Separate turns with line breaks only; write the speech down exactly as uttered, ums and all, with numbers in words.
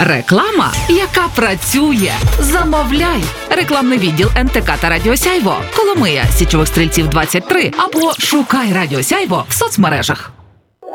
Реклама, яка працює. Замовляй. Рекламний відділ ен те ка та Радіо Сяйво. Коломия, Січових Стрільців, двадцять три. Або шукай Радіо Сяйво в соцмережах.